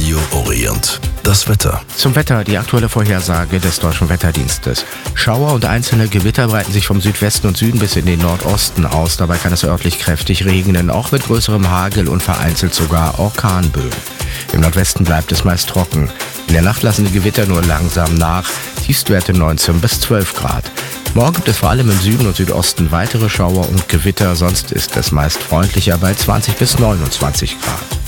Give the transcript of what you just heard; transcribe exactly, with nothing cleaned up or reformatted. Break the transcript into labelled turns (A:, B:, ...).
A: Radio Orient. Das Wetter.
B: Zum Wetter, die aktuelle Vorhersage des Deutschen Wetterdienstes. Schauer und einzelne Gewitter breiten sich vom Südwesten und Süden bis in den Nordosten aus. Dabei kann es örtlich kräftig regnen, auch mit größerem Hagel und vereinzelt sogar Orkanböen. Im Nordwesten bleibt es meist trocken. In der Nacht lassen die Gewitter nur langsam nach. Tiefstwerte neunzehn bis zwölf Grad. Morgen gibt es vor allem im Süden und Südosten weitere Schauer und Gewitter. Sonst ist es meist freundlicher bei zwanzig bis neunundzwanzig Grad.